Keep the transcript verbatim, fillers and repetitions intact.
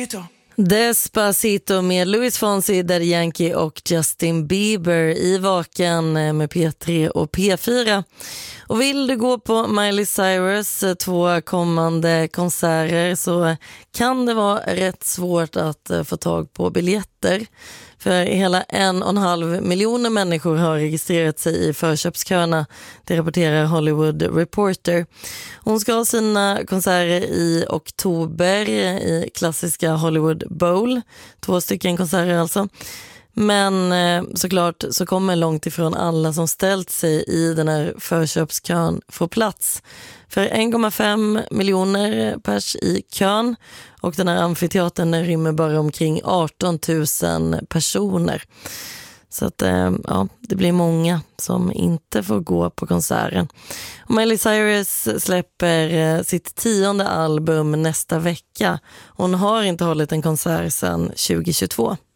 Despacito. Despacito med Luis Fonsi, Daddy Yankee och Justin Bieber i Vaken med P tre och P fyra. Och vill du gå på Miley Cyrus två kommande konserter så kan det vara rätt svårt att få tag på biljetter. För hela en och en halv miljoner människor har registrerat sig i förköpsköerna, det rapporterar Hollywood Reporter. Hon ska ha sina konserter i oktober i klassiska Hollywood Bowl, två stycken konserter alltså. Men eh, såklart så kommer långt ifrån alla som ställt sig i den här förköpskön få plats. För en komma fem miljoner pers i kön och den här amfiteatern rymmer bara omkring arton tusen personer. Så att eh, ja, det blir många som inte får gå på konserten. Och Miley Cyrus släpper eh, sitt tionde album nästa vecka. Hon har inte hållit en konsert sedan tjugo tjugotvå.